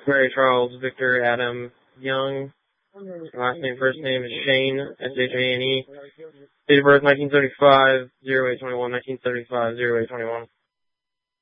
Mary Charles Victor Adam Young. Last name, first name is Shane, S-H-A-N-E. Date of birth, 1935, 0821, 1935, 0821.